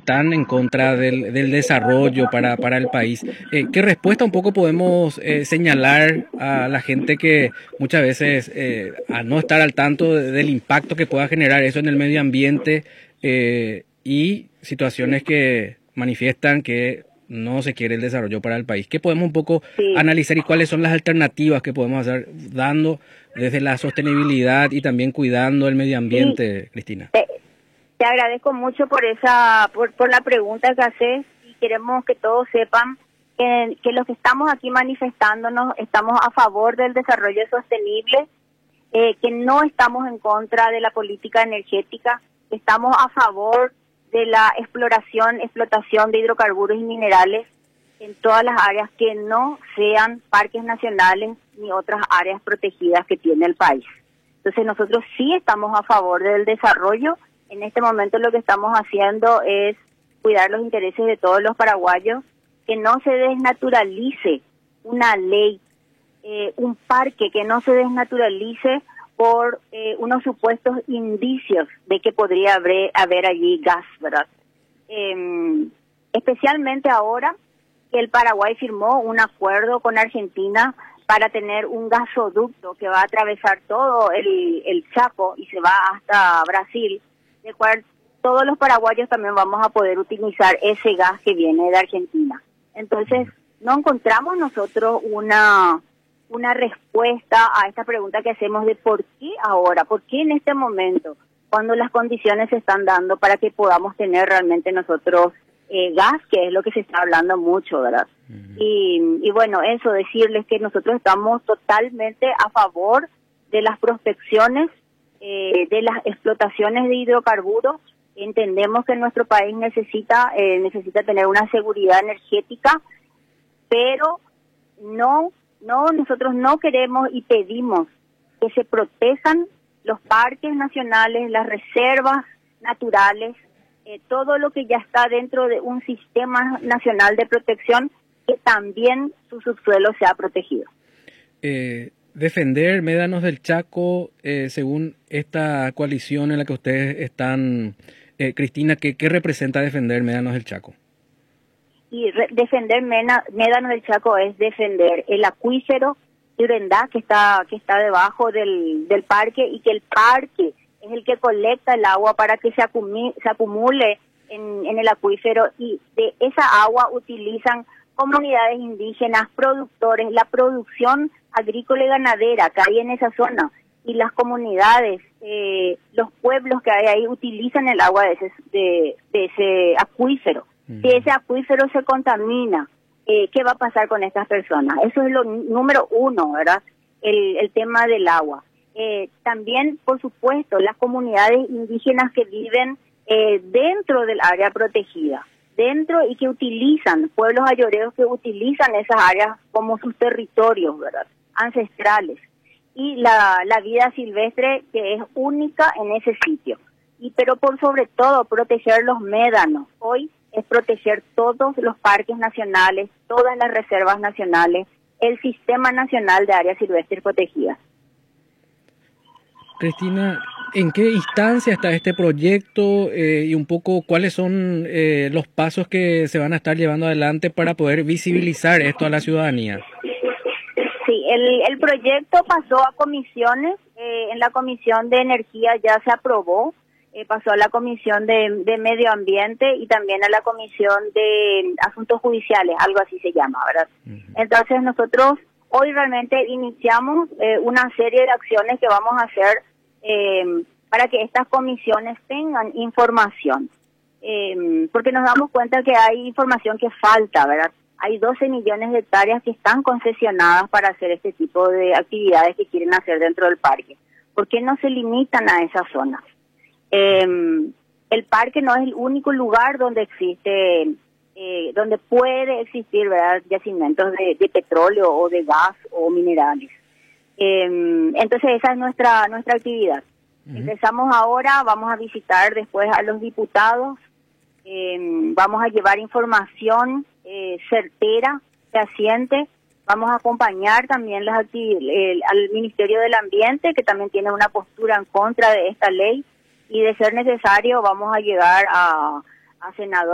están en contra del desarrollo para el país. ¿Qué respuesta un poco podemos señalar a la gente que muchas veces, a no estar al tanto del impacto que pueda generar eso en el medio ambiente y situaciones que manifiestan que no se quiere el desarrollo para el país? ¿Qué podemos un poco analizar y cuáles son las alternativas que podemos hacer dando desde la sostenibilidad y también cuidando el medio ambiente, Cristina? Te agradezco mucho por la pregunta que haces, y queremos que todos sepan que los que estamos aquí manifestándonos estamos a favor del desarrollo sostenible, que no estamos en contra de la política energética, que estamos a favor de la explotación de hidrocarburos y minerales en todas las áreas que no sean parques nacionales ni otras áreas protegidas que tiene el país. Entonces nosotros sí estamos a favor del desarrollo. En este momento lo que estamos haciendo es cuidar los intereses de todos los paraguayos, que no se desnaturalice una ley, un parque, que no se desnaturalice por unos supuestos indicios de que podría haber allí gas, ¿verdad? Especialmente ahora que el Paraguay firmó un acuerdo con Argentina para tener un gasoducto que va a atravesar todo el Chaco y se va hasta Brasil, de cual todos los paraguayos también vamos a poder utilizar ese gas que viene de Argentina. Entonces, no encontramos nosotros una respuesta a esta pregunta que hacemos de por qué ahora, por qué en este momento, cuando las condiciones se están dando para que podamos tener realmente nosotros gas, que es lo que se está hablando mucho, ¿verdad? Y bueno, eso, decirles que nosotros estamos totalmente a favor de las prospecciones, de las explotaciones de hidrocarburos. Entendemos que nuestro país necesita tener una seguridad energética, pero nosotros no queremos y pedimos que se protejan los parques nacionales, las reservas naturales, todo lo que ya está dentro de un sistema nacional de protección, que también su subsuelo sea protegido. Defender Médanos del Chaco, según esta coalición en la que ustedes están, Cristina, ¿qué representa defender Médanos del Chaco? Y defender Médanos del Chaco es defender el acuífero de Urendá que está debajo del parque, y que el parque es el que colecta el agua para que se acumule en el acuífero, y de esa agua utilizan comunidades indígenas, productores, la producción agrícola y ganadera que hay en esa zona, y las comunidades, los pueblos que hay ahí utilizan el agua de ese acuífero. Si ese acuífero se contamina, ¿qué va a pasar con estas personas? Eso es lo número uno, ¿verdad? El tema del agua. También, por supuesto, las comunidades indígenas que viven dentro del área protegida, y que utilizan, pueblos ayoreos que utilizan esas áreas como sus territorios, ¿verdad?, ancestrales, y la vida silvestre que es única en ese sitio. Pero por sobre todo, proteger los médanos. Hoy es proteger todos los parques nacionales, todas las reservas nacionales, el Sistema Nacional de Áreas Silvestres Protegidas. Cristina, ¿en qué instancia está este proyecto y un poco cuáles son los pasos que se van a estar llevando adelante para poder visibilizar esto a la ciudadanía? Sí, el proyecto pasó a comisiones. En la Comisión de Energía ya se aprobó, pasó a la Comisión de Medio Ambiente y también a la Comisión de Asuntos Judiciales, algo así se llama, ¿verdad? Entonces nosotros hoy realmente iniciamos una serie de acciones que vamos a hacer para que estas comisiones tengan información, porque nos damos cuenta que hay información que falta, ¿verdad? Hay 12 millones de hectáreas que están concesionadas para hacer este tipo de actividades que quieren hacer dentro del parque. ¿Por qué no se limitan a esas zonas? El parque no es el único lugar donde existe, donde puede existir, ¿verdad?, yacimientos de petróleo o de gas o minerales. Entonces esa es nuestra actividad. Empezamos ahora, vamos a visitar después a los diputados, vamos a llevar información certera, fehaciente, vamos a acompañar también al Ministerio del Ambiente, que también tiene una postura en contra de esta ley, y de ser necesario vamos a llegar a senadores